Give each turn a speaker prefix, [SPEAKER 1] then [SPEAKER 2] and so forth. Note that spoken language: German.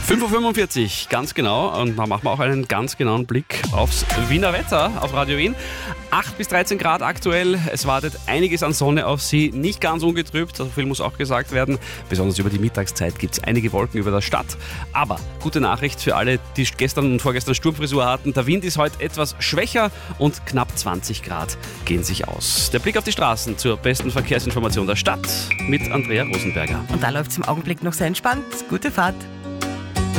[SPEAKER 1] 5.45 Uhr, ganz genau. Und da machen wir auch einen ganz genauen Blick aufs Wiener Wetter auf Radio Wien. 8 bis 13 Grad aktuell. Es wartet einiges an Sonne auf Sie. Nicht ganz ungetrübt, so viel muss auch gesagt werden. Besonders über die Mittagszeit gibt es einige Wolken über der Stadt. Aber gute Nachricht für alle, die gestern und vorgestern Sturmfrisur hatten. Der Wind ist heute etwas schwächer und knapp 20 Grad gehen sich aus. Der Blick auf die Straßen zur besten Verkehrsinformation der Stadt mit Andrea Rosenberger.
[SPEAKER 2] Und da läuft es im Augenblick noch sehr entspannt. Gute Fahrt.